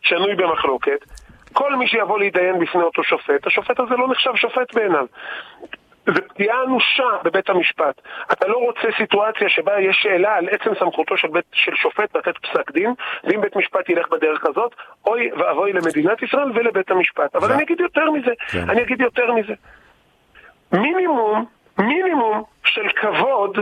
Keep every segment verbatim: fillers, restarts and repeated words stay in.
שנוי במחלוקת, כל מי שיבוא להידיין בפני אותו שופט, השופט הזה לא נחשב שופט בעיניו. זה פגיעה אנושה בבית המשפט. אתה לא רוצה סיטואציה שבה יש שאלה על עצם סמכותו של, בית, של שופט לתת פסק דין, ואם בית משפט ילך בדרך הזאת, אוי ואבוי למדינת ישראל ולבית המשפט. אבל אני אגיד יותר מזה, אני אגיד יותר מזה. מינימום, מינימום של כבוד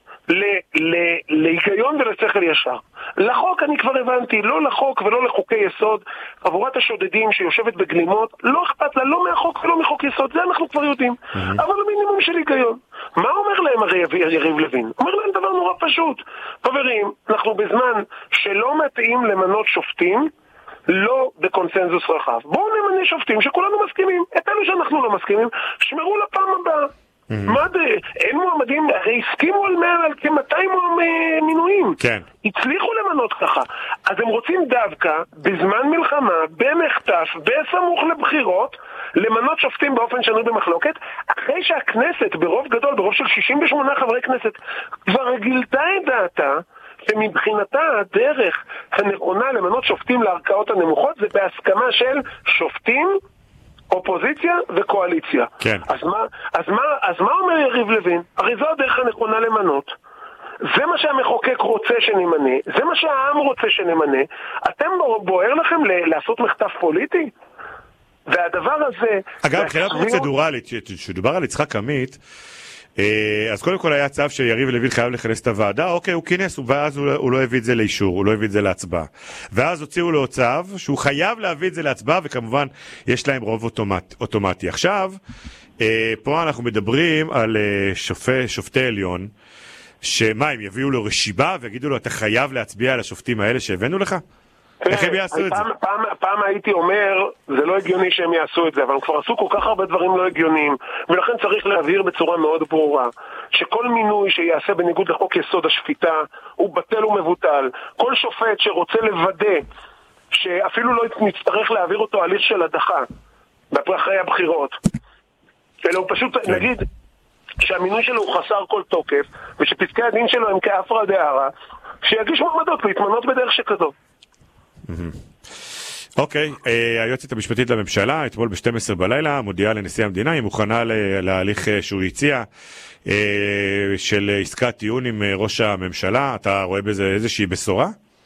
להיגיון ולשכל ישר. לחוק אני כבר הבנתי, לא לחוק ולא לחוקי יסוד. חבורת השודדים שיושבת בגלימות, לא אכפת לה, לא מהחוק ולא מחוק יסוד, זה אנחנו כבר יודעים. אבל המינימום של היגיון. מה אומר להם הרי יריב לוין? אומר להם דבר נורא פשוט. חברים, אנחנו בזמן שלא מתאים למנות שופטים, לא בקונסנזוס רחב. בואו נמנה שופטים שכולנו מסכימים. את אלו שאנחנו לא מסכימים, שמרו לפעם הבאה. מה זה? אין מועמדים, הרי הסכימו על מעל על כ-מאתיים מינויים. כן. הצליחו למנות ככה. אז הם רוצים דווקא, בזמן מלחמה, במחטף, בסמוך לבחירות, למנות שופטים באופן שנוי במחלוקת, אחרי שהכנסת, ברוב גדול, ברוב של שישים ושמונה חברי כנסת, כבר גילתה את דעתה, שמבחינתה הדרך הנכונה למנות שופטים לערכאות הנמוכות, זה בהסכמה של שופטים, אופוזיציה וקואליציה. כן. אז מה, אז מה, אז מה אומר יריב לוין? הרי זו הדרך הנכונה למנות. זה מה שהמחוקק רוצה שנמנה, זה מה שהעם רוצה שנמנה. אתם בוער לכם ל- לעשות מחטף פוליטי? והדבר הזה... אגב, מבחינה פרוצדורלית, שדובר על יצחק עמית, אז קודם כל היה צו שיריב לוין חייב לכנס את הוועדה, אוקיי, הוא כינס, ואז הוא, הוא לא הביא את זה לאישור, הוא לא הביא את זה להצבעה. ואז הוציאו לו צו שהוא חייב להביא את זה להצבעה, וכמובן יש להם רוב אוטומט, אוטומטי. עכשיו, פה אנחנו מדברים על שופט, שופטי עליון, שמה, הם יביאו לו רשימה ויגידו לו, אתה חייב להצביע על השופטים האלה שהבאנו לך? איך הם יעשו את זה? פעם, פעם הייתי אומר, זה לא הגיוני שהם יעשו את זה, אבל הם כבר עשו כל כך הרבה דברים לא הגיוניים, ולכן צריך להבהיר בצורה מאוד ברורה, שכל מינוי שיעשה בניגוד לחוק יסוד השפיטה, הוא בטל ומבוטל. כל שופט שרוצה לוודא, שאפילו לא נצטרך להעביר אותו הליך של הדחה, אחרי הבחירות, אלא הוא פשוט, כן. נגיד, שהמינוי שלו הוא חסר כל תוקף, ושפסקי הדין שלו הם כאפרא דארעא, שיגיש מועמדות להתמנות בדרך שכזו. אוקיי, היועצת המשפטית לממשלה אתמול ב-שתים עשרה בלילה מודיעה לנשיא המדינה, היא מוכנה להליך שהוא הציע של עסקת טיעון עם ראש הממשלה. אתה רואה בזה איזושהי בשורה?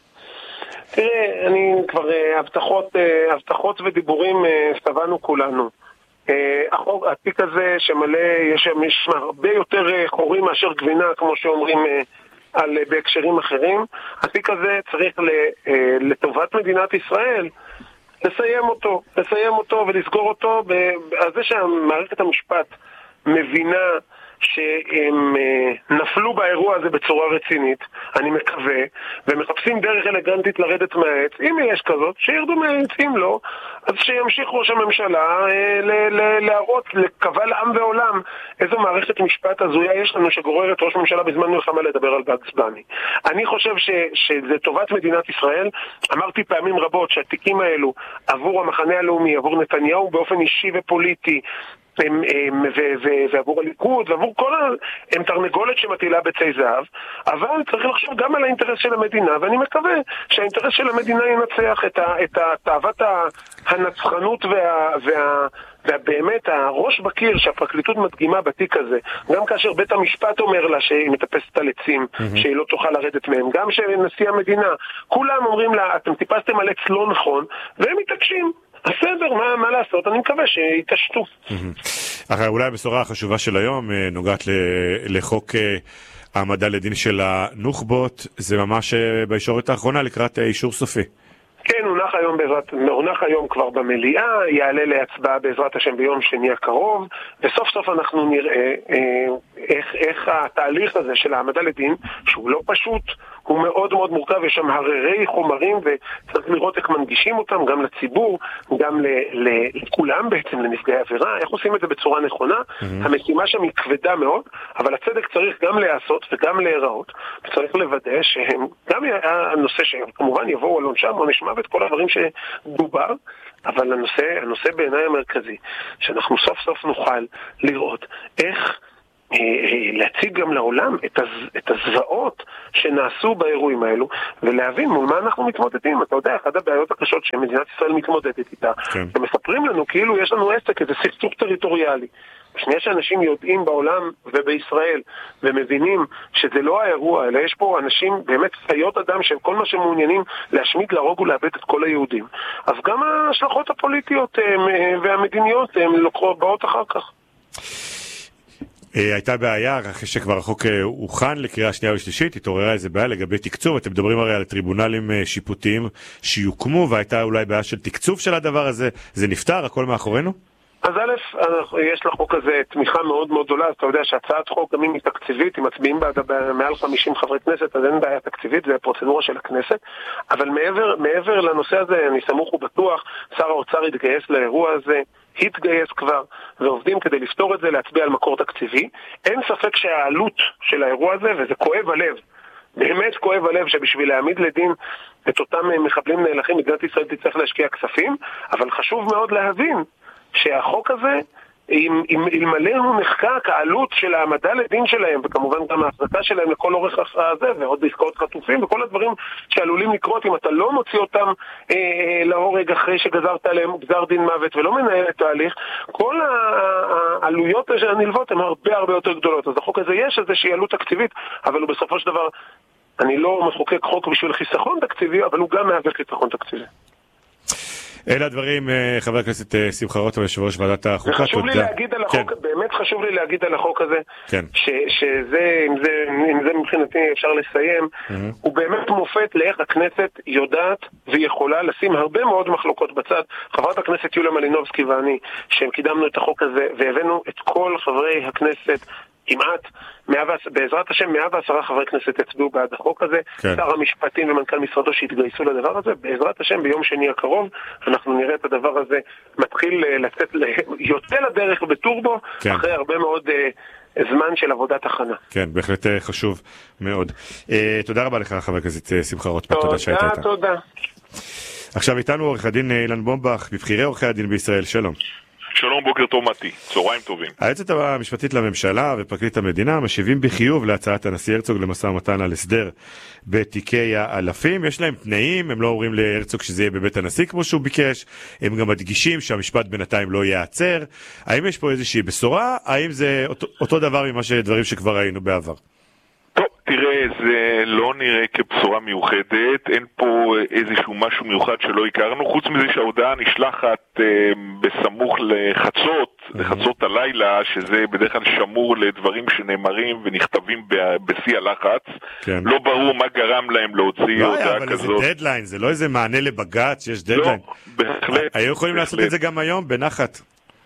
תראה, אני כבר הבטחות, הבטחות ודיבורים סבנו כולנו. החוק, התיק הזה שמלא, יש הרבה יותר חורים מאשר גבינה, כמו שאומרים על, בהקשרים אחרים. התיק הזה צריך לטובת מדינת ישראל לסיים אותו, לסיים אותו ולסגור אותו, על זה שהמערכת המשפט מבינה שהם נפלו באירוע הזה בצורה רצינית, אני מקווה, ומחפשים דרך אלגנטית לרדת מהעץ. אם יש כזאת, שירדו מהעץ, אם לא, אז שימשיך ראש הממשלה להראות לקבל עם ועולם איזו מערכת משפט הזויה יש לנו שגוררת ראש ממשלה בזמן מלחמה לדבר על באגס בני. אני חושב ש, שזה טובת מדינת ישראל. אמרתי פעמים רבות שהתיקים האלו עבור המחנה הלאומי, עבור נתניהו באופן אישי ופוליטי, הם, הם, ו, ו, ועבור הליכוד ועבור כל ה... הם תרנגולת שמטילה בצי זהב, אבל צריך לחשוב גם על האינטרס של המדינה, ואני מקווה שהאינטרס של המדינה ינצח את, ה, את התאוות הנצחנות וה, וה, ובאמת הראש בקיר שהפרקליטות מדגימה בתיק הזה, גם כאשר בית המשפט אומר לה שהיא מטפסת על עצים, mm-hmm. שהיא לא תוכל לרדת מהם, גם שנשיא המדינה, כולם אומרים לה אתם טיפסתם על עץ לא נכון, והם מתעקשים. בסדר, מה, מה לעשות? אני מקווה שיתשתו. אחרי, אולי הבשורה החשובה של היום נוגעת לחוק העמדה לדין של הנוח'בות, זה ממש בישורת האחרונה לקראת אישור סופי. כן, הונח היום, בעזרת, הונח היום כבר במליאה, יעלה להצבעה בעזרת השם ביום שני הקרוב, וסוף סוף אנחנו נראה אה, איך, איך התהליך הזה של העמדה לדין, שהוא לא פשוט, הוא מאוד מאוד מורכב, יש שם הררי חומרים וצריך לראות איך מנגישים אותם גם לציבור, גם ל, ל, לכולם בעצם, לנפגעי עבירה, איך עושים את זה בצורה נכונה. Mm-hmm. המשימה שם היא כבדה מאוד, אבל הצדק צריך גם להיעשות וגם להיראות, וצריך לוודא שהם, גם הנושא שהם כמובן יבואו על עונשם או נשמע ואת כל הדברים שדובר, אבל הנושא, הנושא בעיניי המרכזי, שאנחנו סוף סוף נוכל לראות איך להציג גם לעולם את, הז, את הזוועות שנעשו באירועים האלו, ולהבין מול מה אנחנו מתמודדים. אתה יודע, אחת הבעיות הקשות שמדינת ישראל מתמודדת איתה, כן. ומספרים לנו כאילו יש לנו עסק, איזה סכסוך טריטוריאלי. בשנייה שאנשים יודעים בעולם ובישראל ומבינים שזה לא האירוע, אלא יש פה אנשים באמת חיות אדם שהם כל מה שמעוניינים להשמיד, להרוג ולאבד את כל היהודים. אז גם ההשלכות הפוליטיות והמדיניות הן לוקחות באות אחר כך. הייתה בעיה, אחרי שכבר החוק הוכן לקריאה שנייה ושלישית, התעוררה איזה בעיה לגבי תקצוב. אתם מדברים הרי על טריבונלים שיפוטיים שיוקמו, והייתה אולי בעיה של תקצוב של הדבר הזה. זה נפתר? הכל מאחורינו? אז א', יש לחוק הזה תמיכה מאוד מאוד גדולה. אתה יודע שהצעת חוק גם אם היא תקציבית, אם מצביעים בעד מעל חמישים חברי כנסת, אז אין בעיה תקציבית, זה הפרוצדורה של הכנסת. אבל מעבר, מעבר לנושא הזה, אני סמוך ובטוח, שר האוצר יתגייס לאירוע הזה, התגייס כבר, ועובדים כדי לפתור את זה, להצביע על מקור תקציבי. אין ספק שהעלות של האירוע הזה, וזה כואב הלב, באמת כואב הלב שבשביל להעמיד לדין את אותם מחבלים נאלחים, מדינת ישראל תצטרך להשקיע כספים, אבל חשוב מאוד להבין שהחוק הזה, אלמלא הוא נחקק, העלות של העמדה לדין שלהם, וכמובן גם ההחזקה שלהם לכל אורך הזה, ועוד עסקאות חטופים, וכל הדברים שעלולים לקרות אם אתה לא מוציא אותם אה, להורג אחרי שגזרת עליהם גזר דין מוות ולא מנהל את ההליך, כל העלויות הנלוות הן הרבה הרבה יותר גדולות. אז החוק הזה יש איזושהי עלות תקציבית, אבל הוא בסופו של דבר, אני לא מחוקק חוק בשביל חיסכון תקציבי, אבל הוא גם מהווה חיסכון תקציבי. אלה הדברים, חבר הכנסת שמחה רוטמן, יושב ראש ועדת החוקה. חשוב לי להגיד על החוק, באמת חשוב לי להגיד על החוק הזה, שזה, אם זה מבחינתי אפשר לסיים, הוא באמת מופת לאיך הכנסת יודעת ויכולה לשים הרבה מאוד מחלוקות בצד. חברת הכנסת יוליה מלינובסקי ואני, שקידמנו את החוק הזה, והבאנו את כל חברי הכנסת, כמעט, בעזרת השם, מאה ועשרה חברי כנסת הצביעו בעד החוק הזה, כן. שר המשפטים ומנכ"ל משרדו שהתגייסו לדבר הזה, בעזרת השם ביום שני הקרוב, אנחנו נראה את הדבר הזה מתחיל לצאת, יוצא לדרך בטורבו, כן. אחרי הרבה מאוד uh, זמן של עבודת הכנה. כן, בהחלט חשוב מאוד. Uh, תודה רבה לך, חבר הכנסת שמחה רוטמן, תודה שהיית איתה. תודה. עכשיו איתנו עורך הדין אילן בומבך, בבחירי עורכי הדין בישראל, שלום. שלום, בוקר טוב מתי, צהריים טובים. היועצת המשפטית לממשלה ופרקליט המדינה משיבים בחיוב להצעת הנשיא הרצוג למשא ומתן על הסדר בתיקי האלפים. יש להם תנאים, הם לא אומרים להרצוג שזה יהיה בבית הנשיא כמו שהוא ביקש, הם גם מדגישים שהמשפט בינתיים לא ייעצר. האם יש פה איזושהי בשורה? האם זה אותו, אותו דבר ממה שדברים שכבר ראינו בעבר? טוב, תראה, זה לא נראה כבשורה מיוחדת, אין פה איזשהו משהו מיוחד שלא הכרנו, חוץ מזה שההודעה נשלחת אה, בסמוך לחצות, mm-hmm. לחצות הלילה, שזה בדרך כלל שמור לדברים שנאמרים ונכתבים ב- בשיא הלחץ. כן. לא ברור מה גרם להם להוציא לא הודעה אבל כזאת. אבל זה דדליין, זה לא איזה מענה לבג"ץ שיש דדליין. לא, בהחלט. היו יכולים בהחלט. לעשות את זה גם היום, בנחת.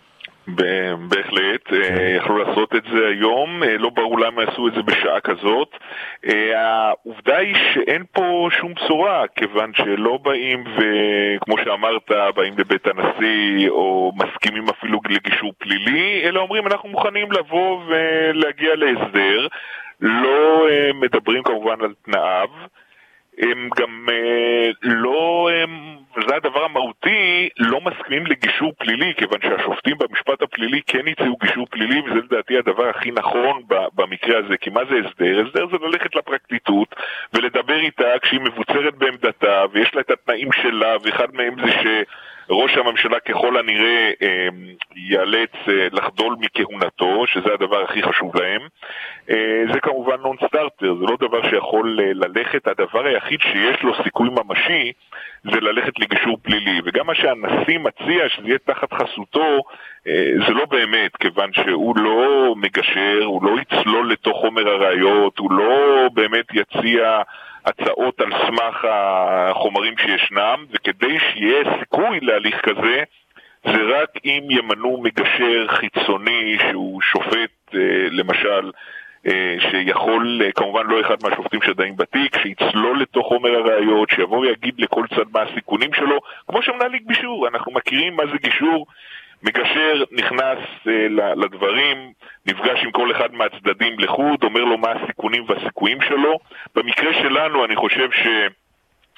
בהחלט, יכלו לעשות את זה היום, לא ברור למה עשו את זה בשעה כזאת. העובדה היא שאין פה שום בשורה, כיוון שלא באים וכמו שאמרת, באים לבית הנשיא או מסכימים אפילו לגישור פלילי, אלא אומרים אנחנו מוכנים לבוא ולהגיע להסדר, לא מדברים כמובן על תנאיו, הם גם לא, וזה הדבר המהותי, לא מסכימים לגישור פלילי, כיוון שהשופטים במשפט הפלילי כן יצאו גישור פלילי, וזה לדעתי הדבר הכי נכון במקרה הזה. כי מה זה הסדר? הסדר זה ללכת לפרקליטות ולדבר איתה כשהיא מבוצרת בעמדתה, ויש לה את התנאים שלה, ואחד מהם זה שראש הממשלה ככל הנראה ייאלץ לחדול מכהונתו, שזה הדבר הכי חשוב להם. זה כמובן נון סטארטר, זה לא דבר שיכול ללכת. הדבר היחיד שיש לו סיכוי ממשי זה ללכת לגישור פלילי, וגם מה שהנשיא מציע שזה יהיה תחת חסותו, זה לא באמת, כיוון שהוא לא מגשר, הוא לא יצלול לתוך חומר הראיות, הוא לא באמת יציע הצעות על סמך החומרים שישנם, וכדי שיהיה סיכוי להליך כזה, זה רק אם ימנו מגשר חיצוני שהוא שופט, למשל, שיכול, כמובן לא אחד מהשופטים שדאים בתיק, שיצלול לתוך חומר הראיות, שיבוא ויגיד לכל צד מה הסיכונים שלו, כמו שמנהלים גישור. אנחנו מכירים מה זה גישור, מגשר נכנס לדברים, נפגש עם כל אחד מהצדדים לחוד, אומר לו מה הסיכונים והסיכויים שלו. במקרה שלנו אני חושב ש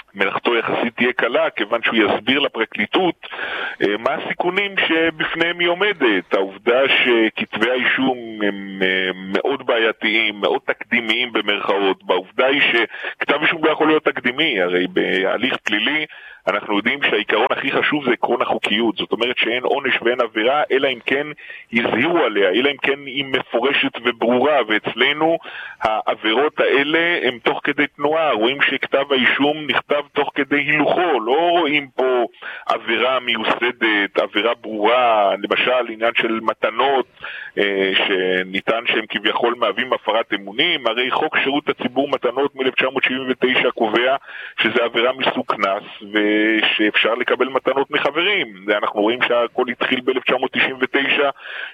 מלאכתו יחסית תהיה קלה, כיוון שהוא יסביר לפרקליטות מה הסיכונים שבפניהם היא עומדת. העובדה שכתבי האישום הם מאוד בעייתיים, מאוד תקדימיים במרכאות. בעובדה היא שכתב אישום לא יכול להיות תקדימי, הרי בהליך פלילי אנחנו יודעים שהעיקרון הכי חשוב זה עקרון החוקיות. זאת אומרת שאין עונש ואין עבירה, אלא אם כן יזהירו עליה, אלא אם כן היא מפורשת וברורה, ואצלנו העבירות האלה הם תוך כדי תנועה. רואים שכתב האישום נכתב תוך כדי הילוכו, לא רואים פה עבירה מיוסדת, עבירה ברורה, למשל עניין של מתנות אה, שניתן שהם כביכול מהווים הפרת אמונים. הרי חוק שירות הציבור מתנות מ-אלף תשע מאות שבעים ותשע קובע שזה עבירה מסוג קנס ושאפשר לקבל מתנות מחברים. אנחנו רואים שהכל התחיל ב-אלף תשע מאות תשעים ותשע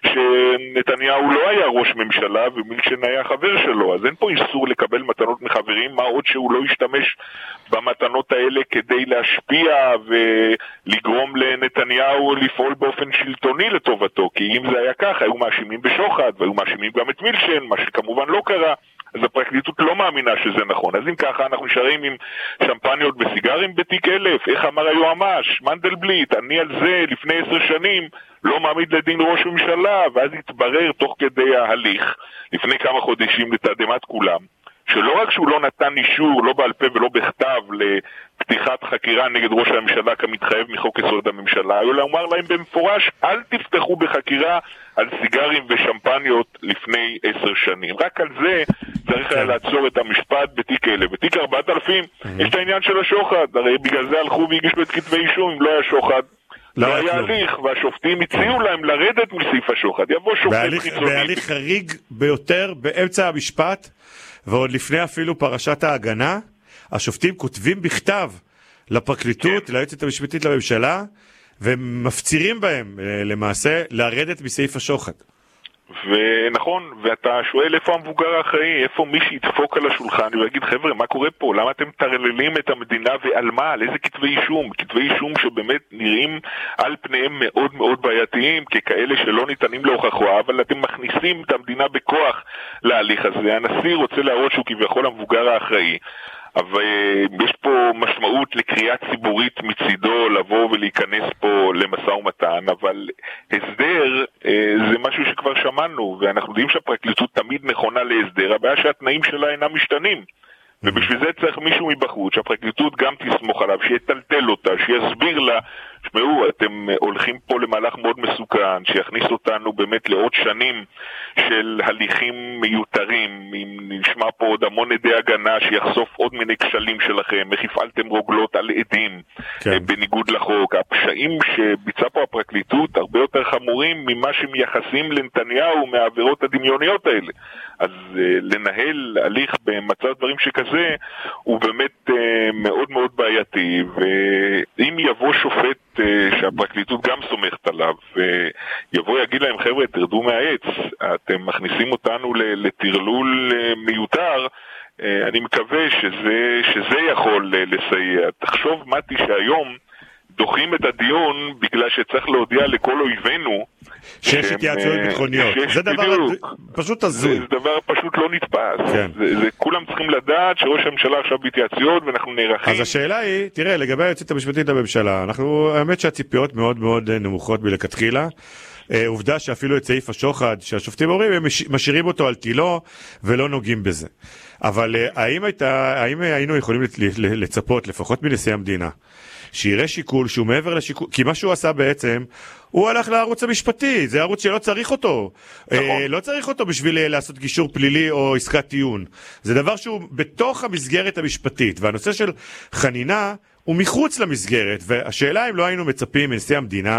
שנתניהו לא היה ראש ממשלה ומילצ'ן היה חבר שלו, אז אין פה איסור לקבל מתנות מחברים, מה עוד שהוא לא ישתמש במתנות האלה כדי להשפיע ולגרום לנתניהו לפעול באופן שלטוני לטובתו, כי אם זה היה כך היו מאשימים בשוחד והיו מאשימים גם את מילצ'ן, מה שכמובן לא קרה. אז הפרקליטות לא מאמינה שזה נכון. אז אם ככה אנחנו נשארים עם שמפניות וסיגרים בתיק אלף. איך אמר היועמ"ש מנדלבליט, אני על זה לפני עשר שנים לא מעמיד לדין ראש ממשלה, ואז התברר תוך כדי ההליך לפני כמה חודשים לתדהמת כולם שלא רק שהוא לא נתן אישור, לא בעל פה ולא בכתב, לפתיחת חקירה נגד ראש הממשלה כמתחייב מחוק יסוד הממשלה, אלא הוא אמר להם במפורש, אל תפתחו בחקירה על סיגרים ושמפניות לפני עשר שנים. רק על זה צריך היה לעצור את המשפט בתיק אלה. בתיק ארבעת אלפים יש את העניין של השוחד, הרי בגלל זה הלכו והגישו את כתבי אישום, אם לא היה שוחד. לא היה הליך, והשופטים הציעו להם לרדת מסעיף השוחד. יבוא שופט חיצוני. בהליך חריג ביותר באמצע המשפט, ועוד לפני אפילו פרשת ההגנה, השופטים כותבים בכתב לפרקליטות, ליועצת המשפטית לממשלה, ומפצירים בהם למעשה לרדת מסעיף השוחד. ונכון, ואתה שואל איפה המבוגר האחראי, איפה מי שידפוק על השולחן ויגיד חבר'ה מה קורה פה, למה אתם תרללים את המדינה ועל מה, על איזה כתבי אישום, כתבי אישום שבאמת נראים על פניהם מאוד מאוד בעייתיים ככאלה שלא ניתנים להוכחה, אבל אתם מכניסים את המדינה בכוח להליך הזה. הנשיא רוצה להראות שהוא כביכול המבוגר האחראי, אבל יש פה משמעות לקריאה ציבורית מצידו לבוא ולהיכנס פה למשא ומתן, אבל הסדר זה משהו שכבר שמענו, ואנחנו יודעים שהפרקליטות תמיד נכונה להסדר, הבעיה שהתנאים שלה אינם משתנים, ובשביל זה צריך מישהו מבחוץ, שהפרקליטות גם תסמוך עליו, שיטלטל אותה, שיסביר לה, שמעו, אתם הולכים פה למהלך מאוד מסוכן, שיכניס אותנו באמת לעוד שנים של הליכים מיותרים, אם נשמע פה עוד המון עדי הגנה שיחשוף עוד מיני כשלים שלכם, איך הפעלתם רוגלות על עדים, כן. בניגוד לחוק. הפשעים שביצע פה הפרקליטות הרבה יותר חמורים ממה שמייחסים לנתניהו מהעבירות הדמיוניות האלה. אז לנהל הליך במצב דברים שכזה הוא באמת מאוד מאוד בעייתי, ואם יבוא שופט שהפרקליטות גם סומכת עליו ויבוא יגיד להם חבר'ה תרדו מהעץ, אתם מכניסים אותנו לטרלול מיותר, אני מקווה שזה, שזה יכול לסייע. תחשוב מתי שהיום דוחים את הדיון בגלל שצריך להודיע לכל אויבינו שיש התייעצויות ביטחוניות. זה דבר פשוט הזוי. זה דבר פשוט לא נתפס. כן. זה, זה, כולם צריכים לדעת שראש הממשלה עכשיו בהתייעצויות ואנחנו נערכים. אז השאלה היא, תראה, לגבי היועצת המשפטית לממשלה, אנחנו, האמת שהציפיות מאוד מאוד נמוכות מלכתחילה. עובדה שאפילו את סעיף השוחד שהשופטים אומרים, הם משאירים אותו על תילו ולא נוגעים בזה. אבל האם הייתה, האם היינו יכולים לצפות לפחות מנשיא המדינה שיראה שיקול שהוא מעבר לשיקול, כי מה שהוא עשה בעצם, הוא הלך לערוץ המשפטי, זה ערוץ שלא צריך אותו. אה, לא צריך אותו בשביל לעשות גישור פלילי או עסקת טיעון. זה דבר שהוא בתוך המסגרת המשפטית, והנושא של חנינה הוא מחוץ למסגרת, והשאלה אם לא היינו מצפים מנשיא המדינה,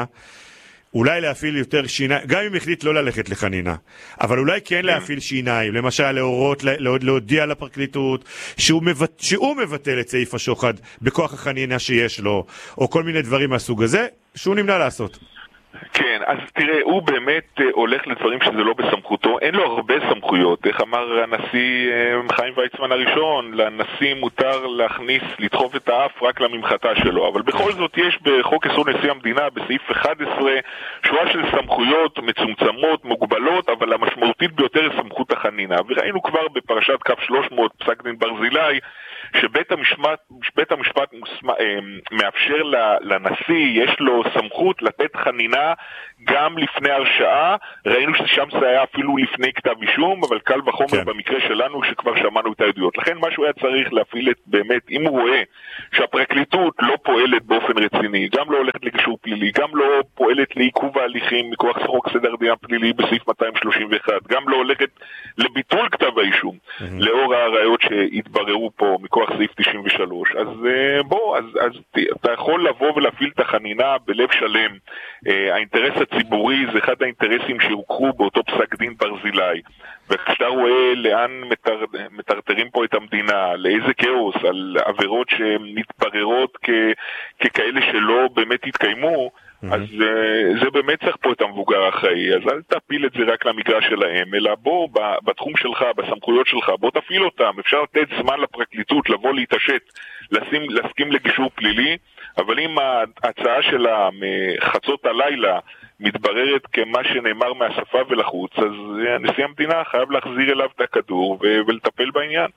אולי להפעיל יותר שיניים, גם אם החליט לא ללכת לחנינה, אבל אולי כן להפעיל שיניים, למשל להורות, להודיע לפרקליטות שהוא, מבט, שהוא מבטל את סעיף השוחד בכוח החנינה שיש לו, או כל מיני דברים מהסוג הזה, שהוא נמנע לעשות. כן, אז תראה, הוא באמת הולך לדברים שזה לא בסמכותו, אין לו הרבה סמכויות. איך אמר הנשיא חיים ויצמן הראשון, לנשיא מותר להכניס, לדחוף את האף רק לממחתה שלו, אבל בכל זאת יש בחוק יסוד נשיא המדינה בסעיף אחד עשרה שורה של סמכויות מצומצמות, מוגבלות, אבל המשמעותית ביותר היא סמכות החנינה, וראינו כבר בפרשת קו שלוש מאות פסק דין ברזילי שבית המשפט, בית המשפט מוסמ... מאפשר לנשיא, יש לו סמכות לתת חנינה גם לפני הרשעה. ראינו ששם זה היה אפילו לפני כתב אישום, אבל קל וחומר כן. במקרה שלנו שכבר שמענו את העדויות. לכן מה שהוא היה צריך להפעיל את באמת, אם הוא רואה שהפרקליטות לא פועלת באופן רציני, גם לא הולכת לגישור פלילי, גם לא פועלת לעיכוב ההליכים מכוח חוק סדר דין פלילי בסעיף מאתיים שלושים ואחת, גם לא הולכת לביטול כתב האישום, mm-hmm. לאור הראיות שהתבררו פה מכוח סעיף תשעים ושלוש. אז בוא, אז, אז אתה יכול לבוא ולהפעיל את החנינה בלב שלם. האינטרס הציבורי זה אחד האינטרסים שהוכרו באותו פסק דין ברזילי, וכשאתה רואה לאן מטר, מטרטרים פה את המדינה, לאיזה כאוס, על עבירות שמתבררות כ, ככאלה שלא באמת התקיימו, mm-hmm. אז uh, זה באמת צריך פה את המבוגר האחראי. אז אל תפיל את זה רק למגרש שלהם, אלא בוא בתחום שלך, בסמכויות שלך, בוא תפעיל אותם. אפשר לתת זמן לפרקליטות לבוא להתעשת, לשים, להסכים לגישור פלילי, אבל אם ההצעה שלה מחצות הלילה מתבררת כמה שנאמר מהשפה ולחוץ, אז נשיא המדינה חייב להחזיר אליו את הכדור ולטפל בעניין.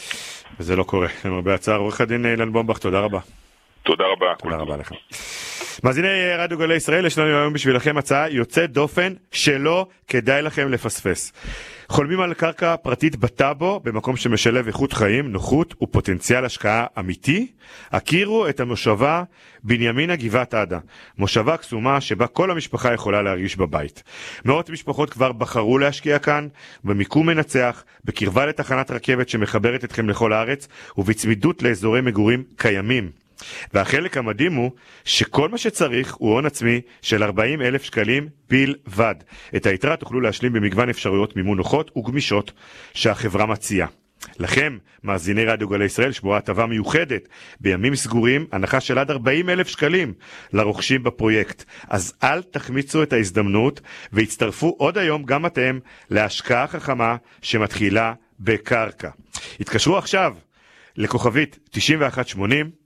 וזה לא קורה. למרבה הצער, עורך הדין אילן בומבך, תודה רבה. תודה רבה. תודה רבה לך. מאזיני רדיו גלי ישראל, יש לנו היום בשבילכם הצעה יוצאת דופן שלא כדאי לכם לפספס. חולמים על קרקע פרטית בטאבו, במקום שמשלב איכות חיים, נוחות ופוטנציאל השקעה אמיתי? הכירו את המושבה בנימינה גבעת עדה, מושבה קסומה שבה כל המשפחה יכולה להרגיש בבית. מאות משפחות כבר בחרו להשקיע כאן, במיקום מנצח, בקרבה לתחנת רכבת שמחברת אתכם לכל הארץ, ובצמידות לאזורי מגורים קיימים. והחלק המדהים הוא שכל מה שצריך הוא הון עצמי של ארבעים אלף שקלים בלבד. את היתרה תוכלו להשלים במגוון אפשרויות מימון נוחות וגמישות שהחברה מציעה. לכם, מאזיני רדיו גלי ישראל, שבועה הטבה מיוחדת בימים סגורים, הנחה של עד ארבעים אלף שקלים לרוכשים בפרויקט. אז אל תחמיצו את ההזדמנות והצטרפו עוד היום גם אתם להשקעה חכמה שמתחילה בקרקע. התקשרו עכשיו לכוכבית תשעים ואחת שמונים,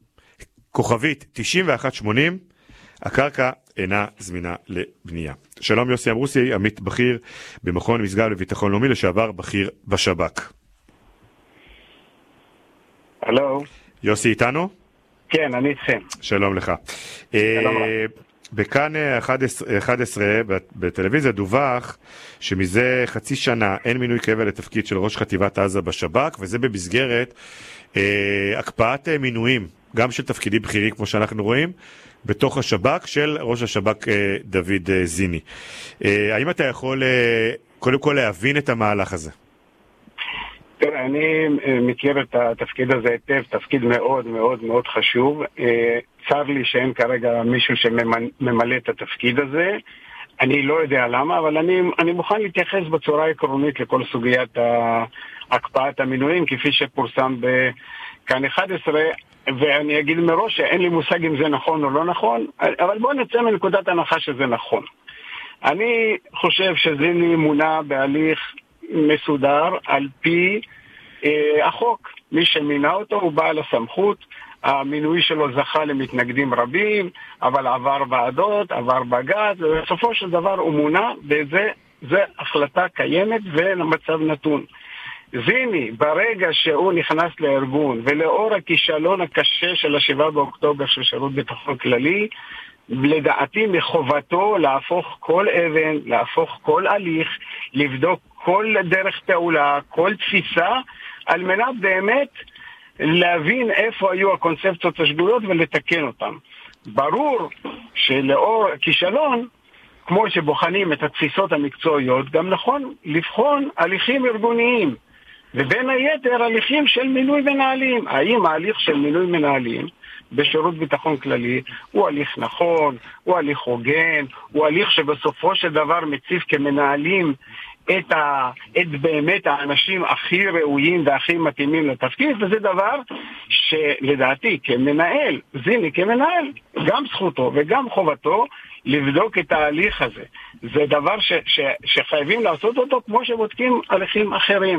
כוכבית תשעים ואחת שמונים, הקרקע אינה זמינה לבנייה. שלום יוסי אמרוסי, עמית בכיר במכון משגב לביטחון לאומי, לשעבר בכיר בשב"כ. הלו. יוסי איתנו? כן, אני איתכם. שלום לך. שלום רב. בכאן אחת עשרה בטלוויזיה דווח שמזה חצי שנה אין מינוי קבע לתפקיד של ראש חטיבת עזה בשב"כ, וזה במסגרת אה, הקפאת מינויים, גם של תפקידים בכירים כמו שאנחנו רואים, בתוך השב"כ של ראש השב"כ אה, דוד אה, זיני. אה, האם אתה יכול אה, קודם כל להבין את המהלך הזה? תראה, אני מכיר את התפקיד הזה היטב, תפקיד מאוד מאוד מאוד חשוב. צר לי שאין כרגע מישהו שממלא את התפקיד הזה. אני לא יודע למה, אבל אני, אני מוכן להתייחס בצורה עקרונית לכל סוגיית הקפאת המינויים, כפי שפורסם בכאן אחת עשרה, ואני אגיד מראש שאין לי מושג אם זה נכון או לא נכון, אבל בואו נצא מנקודת הנחה שזה נכון. אני חושב שזיני מונה בהליך מסודר על פי אה, החוק. מי שמינה אותו הוא בעל הסמכות. המינוי שלו זכה למתנגדים רבים, אבל עבר ועדות, עבר בג"ץ, ובסופו של דבר הוא מונה, וזה זה החלטה קיימת ולמצב נתון. זיני, ברגע שהוא נכנס לארגון, ולאור הכישלון הקשה של השבעה באוקטובר של שירות ביטחון כללי, לדעתי מחובתו להפוך כל אבן, להפוך כל הליך, לבדוק כל דרך פעולה, כל תפיסה, על מנת באמת להבין איפה היו הקונספציות השגויות ולתקן אותן. ברור שלאור כישלון, כמו שבוחנים את התפיסות המקצועיות, גם נכון לבחון הליכים ארגוניים, ובין היתר הליכים של מינוי מנהלים. האם ההליך של מינוי מנהלים בשירות ביטחון כללי הוא הליך נכון, הוא הליך הוגן, הוא הליך שבסופו של דבר מציב כמנהלים את, ה, את באמת האנשים הכי ראויים והכי מתאימים לתפקיד, וזה דבר שלדעתי כמנהל, זיני כמנהל, גם זכותו וגם חובתו לבדוק את ההליך הזה. זה דבר ש, ש, שחייבים לעשות אותו כמו שבודקים הליכים אחרים.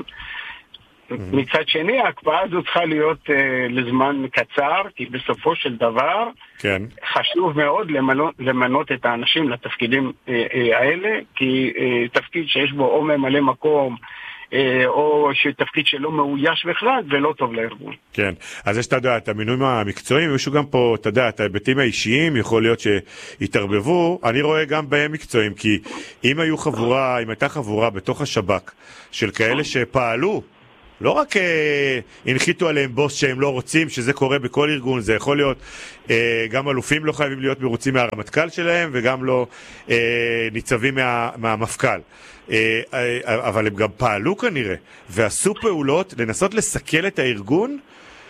מצד שני, ההקפאה הזו צריכה להיות uh, לזמן קצר, כי בסופו של דבר כן. חשוב מאוד למנות, למנות את האנשים לתפקידים uh, uh, האלה, כי uh, תפקיד שיש בו או ממלא מקום, או שתפקיד שלא מאויש בכלל, ולא טוב לארגון. כן, אז יש, אתה יודע, את המינויים המקצועיים, וישו גם פה, אתה יודע, את ההיבטים האישיים, יכול להיות שיתערבבו, אני רואה גם בהם מקצועיים, כי אם היו חבורה, אם הייתה חבורה בתוך השב"כ, של כאלה שפעלו, לא רק אה, הנחיתו עליהם בוס שהם לא רוצים, שזה קורה בכל ארגון, זה יכול להיות, אה, גם אלופים לא חייבים להיות מרוצים מהרמטכ"ל שלהם, וגם לא אה, ניצבים מה, מהמפכ"ל. אה, אה, אבל הם גם פעלו כנראה, ועשו פעולות לנסות לסכל את הארגון,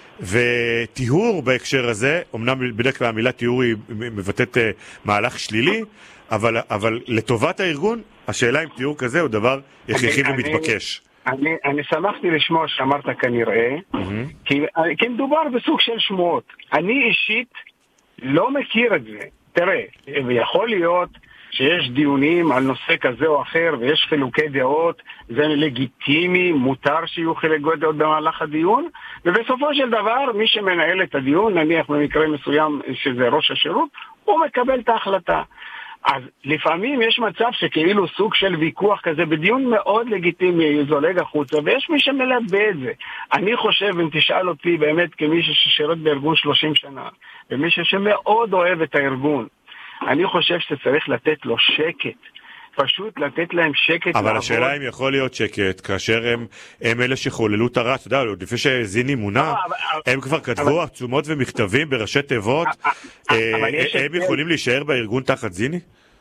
וטיהור בהקשר הזה, אמנם בדרך כלל המילה טיהור היא מבטאת אה, מהלך שלילי, אבל, אבל לטובת הארגון, השאלה אם טיהור כזה הוא דבר הכרחי ומתבקש. אני, אני שמחתי לשמוע שאמרת כנראה, mm-hmm. כי, כי מדובר בסוג של שמועות. אני אישית לא מכיר את זה. תראה, ויכול להיות שיש דיונים על נושא כזה או אחר, ויש חילוקי דעות, זה לגיטימי, מותר שיהיו חילוקי דעות במהלך הדיון, ובסופו של דבר, מי שמנהל את הדיון, נניח במקרה מסוים שזה ראש השירות, הוא מקבל את ההחלטה. אז לפעמים יש מצב שכאילו סוג של ויכוח כזה בדיון מאוד לגיטימי זולג החוצה, ויש מי שמלבה את זה. אני חושב, אם תשאל אותי באמת כמישהו ששירת בארגון שלושים שנה, ומישהו שמאוד אוהב את הארגון, אני חושב שצריך לתת לו שקט. פשוט לתת להם שקט. אבל לעבוד. השאלה אם יכול להיות שקט, כאשר הם, הם אלה שחוללו את הרע, אתה יודע, לפני שזיני מונה, הם כבר כתבו עצומות ומכתבים בראשי תיבות, הם יכולים להישאר בארגון תחת זיני?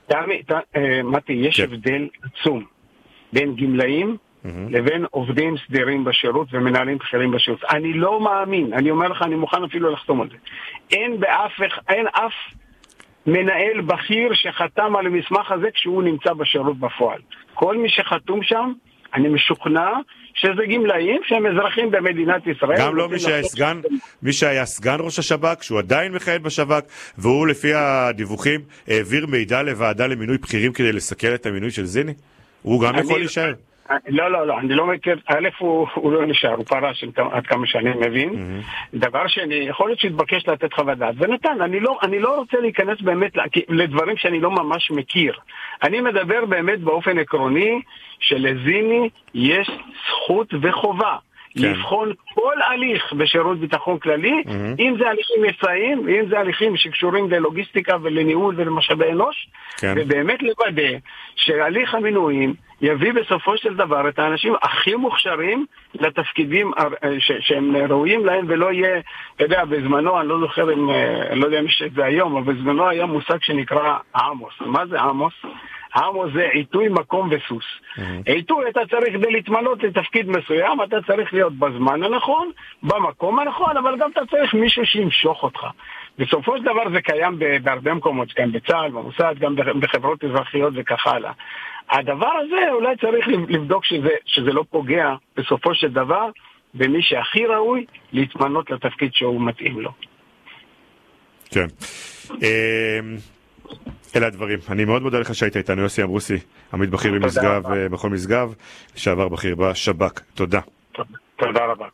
מתי, יש הבדל עצום בין גמלאים לבין עובדים סדירים בשירות ומנהלים בכירים בשירות. אני לא מאמין, אני אומר לך, אני מוכן אפילו לחתום על זה. אין באף, אין אף מנהל בכיר שחתם על המסמך הזה כשהוא נמצא בשירות בפועל. כל מי שחתום שם, אני משוכנע שזה גמלאים שהם אזרחים במדינת ישראל. גם לא מי שהיה סגן, מי שהיה סגן ראש השב"כ, שהוא עדיין מכהן בשב"כ, והוא לפי הדיווחים העביר מידע לוועדה למינוי בכירים כדי לסכל את המינוי של זיני? הוא גם יכול להישאר? לא, לא, לא, אני לא מכיר, א' הוא, הוא לא נשאר, הוא פרש עד כמה שאני מבין. Mm-hmm. דבר שני, יכול להיות שהתבקש לתת חוות דעת, ונתן, אני לא, אני לא רוצה להיכנס באמת לדברים שאני לא ממש מכיר. אני מדבר באמת באופן עקרוני שלזיני יש זכות וחובה. כן. לבחון כל הליך בשירות ביטחון כללי, mm-hmm. אם זה הליכים מבצעיים, אם זה הליכים שקשורים ללוגיסטיקה ולניהול ולמשאבי אנוש, כן. ובאמת לוודא שהליך המינויים יביא בסופו של דבר את האנשים הכי מוכשרים לתפקידים ש- שהם ראויים להם, ולא יהיה, אתה יודע, בזמנו, אני לא זוכר אם, אני לא יודע אם שזה היום, אבל בזמנו היה מושג שנקרא עמוס. מה זה עמוס? עמוס זה עיתוי מקום וסוס. עיתוי אתה צריך כדי להתמנות לתפקיד מסוים, אתה צריך להיות בזמן הנכון, במקום הנכון, אבל גם אתה צריך מישהו שימשוך אותך. בסופו של דבר זה קיים בהרבה מקומות, גם בצה"ל, במוסד, גם בחברות אזרחיות וכך הלאה. הדבר הזה אולי צריך לבדוק שזה, שזה לא פוגע בסופו של דבר במי שהכי ראוי להתמנות לתפקיד שהוא מתאים לו. כן. אלה הדברים. אני מאוד מודה לך שהיית איתנו, יוסי אמרוסי, עמית בכיר במשגב, בכל משגב, לשעבר בכיר בשב"כ. תודה. תודה רבה.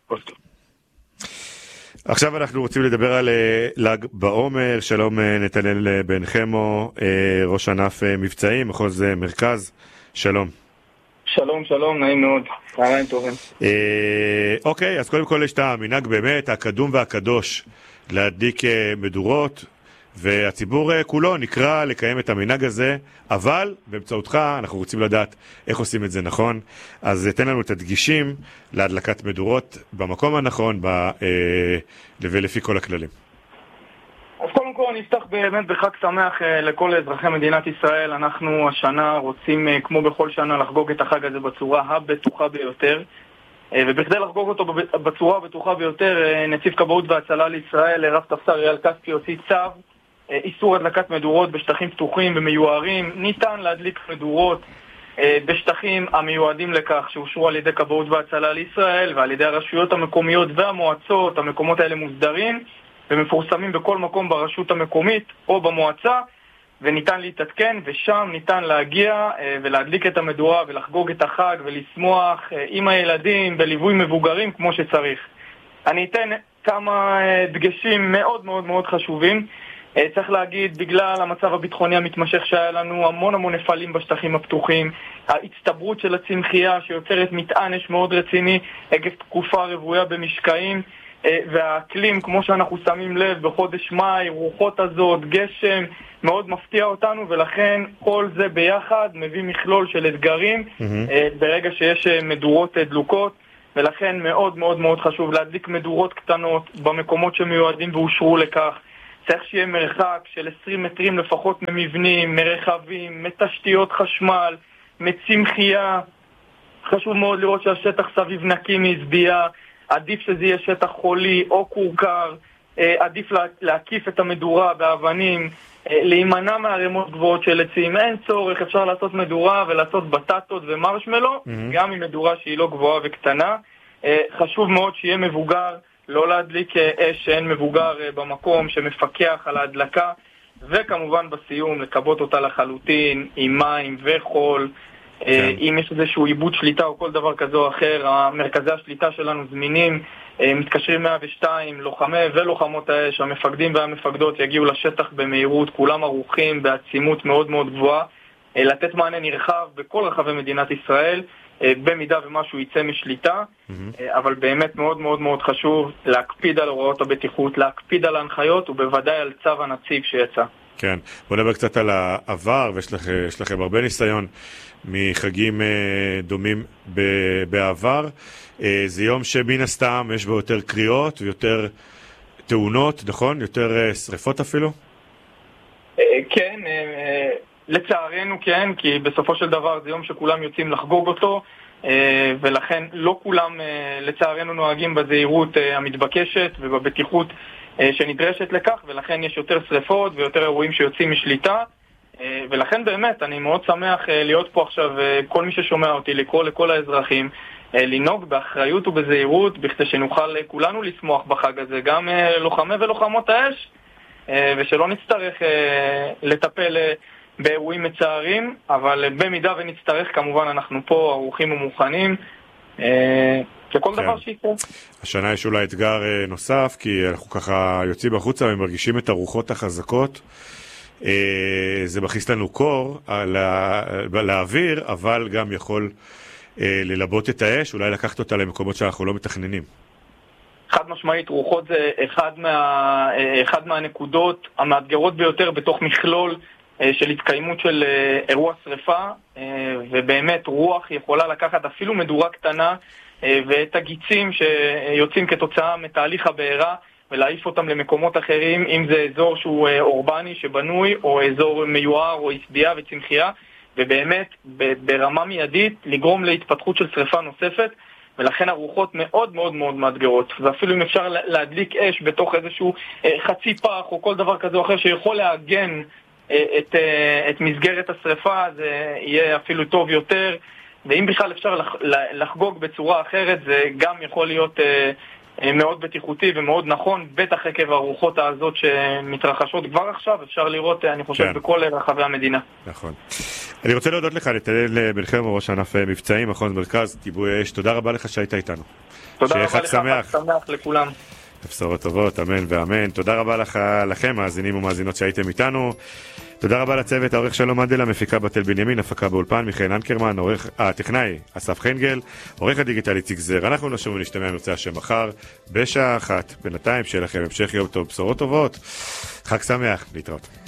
עכשיו אנחנו רוצים לדבר על ל"ג בעומר. שלום נתנאל בן חמו, ראש ענף מבצעים, מחוז מרכז. שלום. שלום, שלום, נעים מאוד. צהריים טובים. אוקיי, אז קודם כל יש את המנהג באמת, הקדום והקדוש, להדליק מדורות, והציבור כולו נקרא לקיים את המנהג הזה, אבל באמצעותך אנחנו רוצים לדעת איך עושים את זה נכון. אז תן לנו את הדגישים להדלקת מדורות במקום הנכון ולפי כל הכללים. אז קודם כל אני אפתח באמת בחג שמח לכל אזרחי מדינת ישראל. אנחנו השנה רוצים כמו בכל שנה לחגוג את החג הזה בצורה הבטוחה ביותר, ובכדי לחגוג אותו בצורה הבטוחה ביותר, נציב כבאות והצלה לישראל רב טפסר אייל כספי הוציא צו איסור הדלקת מדורות בשטחים פתוחים ומיוערים. ניתן להדליק מדורות בשטחים המיועדים לכך שאושרו על ידי כבאות והצלה לישראל ועל ידי הרשויות המקומיות והמועצות. המקומות האלה מוסדרים ומפורסמים בכל מקום ברשות המקומית או במועצה, וניתן להתעדכן, ושם ניתן להגיע ולהדליק את המדורה ולחגוג את החג ולשמוח עם הילדים בליווי מבוגרים כמו שצריך. אני אתן כמה דגשים מאוד מאוד מאוד חשובים. צריך להגיד, בגלל המצב הביטחוני המתמשך שהיה לנו, המון המון נפלים בשטחים הפתוחים, ההצטברות של הצמחייה שיוצרת מטען אש מאוד רציני, עקב תקופה רבויה במשקעים, והאקלים, כמו שאנחנו שמים לב, בחודש מאי, רוחות הזאת, גשם, מאוד מפתיע אותנו, ולכן כל זה ביחד מביא מכלול של אתגרים, mm-hmm. ברגע שיש מדורות דלוקות, ולכן מאוד מאוד מאוד חשוב להדליק מדורות קטנות במקומות שמיועדים ואושרו לכך. צריך שיהיה מרחק של עשרים מטרים לפחות ממבנים, מרחבים, מתשתיות חשמל, מצמחייה. חשוב מאוד לראות שהשטח סביב נקי מזביעה, עדיף שזה יהיה שטח חולי או קורקר, עדיף להקיף את המדורה באבנים, להימנע מהרמות גבוהות של עצים. אין צורך, אפשר לעשות מדורה ולעשות בטטות ומרשמלו, mm-hmm. גם עם מדורה שהיא לא גבוהה וקטנה. חשוב מאוד שיהיה מבוגר, לא להדליק אש שאין מבוגר במקום שמפקח על ההדלקה, וכמובן בסיום לקבות אותה לחלוטין עם מים וחול. כן. אם יש איזשהו עיבוד שליטה או כל דבר כזה או אחר, המרכזי השליטה שלנו זמינים, מתקשרים מאה ושתיים, לוחמי ולוחמות האש, המפקדים והמפקדות יגיעו לשטח במהירות, כולם ערוכים בעצימות מאוד מאוד גבוהה, לתת מענה נרחב בכל רחבי מדינת ישראל, במידה ומשהו יצא משליטה, mm-hmm. אבל באמת מאוד מאוד מאוד חשוב להקפיד על הוראות הבטיחות, להקפיד על ההנחיות ובוודאי על צו הנציב שיצא. כן, בוא נדבר קצת על העבר, ויש לכם, יש לכם הרבה ניסיון מחגים דומים בעבר. זה יום שמן הסתם יש בו יותר קריאות ויותר תאונות, נכון? יותר שריפות אפילו? כן, לצערנו כן, כי בסופו של דבר זה יום שכולם יוצאים לחגוג אותו, ולכן לא כולם לצערנו נוהגים בזהירות המתבקשת ובבטיחות שנדרשת לכך, ולכן יש יותר שריפות ויותר אירועים שיוצאים משליטה, ולכן באמת אני מאוד שמח להיות פה עכשיו, כל מי ששומע אותי, לקרוא לכל האזרחים לנהוג באחריות ובזהירות, בכדי שנוכל כולנו לשמוח בחג הזה, גם לוחמי ולוחמות האש, ושלא נצטרך לטפל באירועים מצערים, אבל במידה ונצטרך כמובן אנחנו פה ערוכים ומוכנים לכל דבר שיקרה. השנה יש אולי אתגר נוסף, כי אנחנו ככה יוצאים בחוצה ומרגישים את הרוחות החזקות. זה מכניס לנו קור לאוויר, אבל גם יכול ללבות את האש, אולי לקחת אותה למקומות שאנחנו לא מתכננים. חד משמעית, רוחות זה אחד, מה, אחד מהנקודות המאתגרות ביותר בתוך מכלול של התקיימות של אירוע שריפה, ובאמת רוח יכולה לקחת אפילו מדורה קטנה ואת הגיצים שיוצאים כתוצאה מתהליך הבעירה ולהעיף אותם למקומות אחרים, אם זה אזור שהוא אורבני שבנוי או אזור מיוער או הסביעה וצמחייה, ובאמת ברמה מיידית לגרום להתפתחות של שריפה נוספת, ולכן הרוחות מאוד מאוד מאוד מאתגרות, ואפילו אם אפשר להדליק אש בתוך איזשהו חצי פח או כל דבר כזה או אחר שיכול להגן את, את מסגרת השריפה, זה יהיה אפילו טוב יותר, ואם בכלל אפשר לחגוג בצורה אחרת, זה גם יכול להיות מאוד בטיחותי ומאוד נכון, בטח עקב הרוחות הזאת שמתרחשות כבר עכשיו, אפשר לראות, אני חושב, כן. בכל רחבי המדינה. נכון. אני רוצה להודות לך, נתנאל בן חמו, ראש ענף מבצעים, מכון מרכז כיבוי אש, תודה רבה לך שהיית איתנו. תודה רבה לך, חג שמח לכולם. בשורות טובות, אמן ואמן. תודה רבה לך, לכם, מאזינים ומאזינות שהייתם איתנו. תודה רבה לצוות, העורך שלום מנדל, המפיקה בתל בנימין, הפקה באולפן, מיכאל אנקרמן, עורך, הטכנאי, אסף חנגל, עורך הדיגיטלי איציק זר. אנחנו נשוב ונשתמע נוצא השם מחר, בשעה אחת. בינתיים, שיהיה לכם המשך יום טוב, בשורות טובות, חג שמח, להתראות.